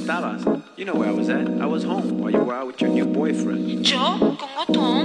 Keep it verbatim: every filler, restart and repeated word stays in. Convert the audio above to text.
estabas? You know where I was at. I was home while you were out with your new boyfriend. ¿Yo? ¿Con Otón?